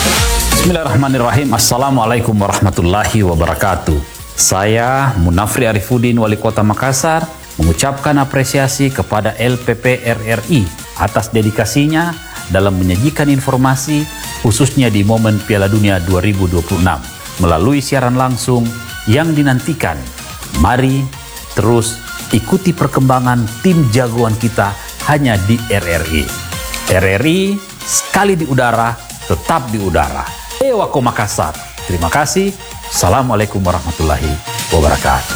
Bismillahirrahmanirrahim. Assalamualaikum warahmatullahi wabarakatuh. Saya Munafri Arifuddin, Wali Kota Makassar, mengucapkan apresiasi kepada LPP RRI atas dedikasinya dalam menyajikan informasi khususnya di momen Piala Dunia 2026 melalui siaran langsung yang dinantikan. Mari terus ikuti perkembangan tim jagoan kita hanya di RRI. RRI sekali di udara, tetap di udara. Ewako Makassar. Terima kasih. Assalamualaikum warahmatullahi wabarakatuh.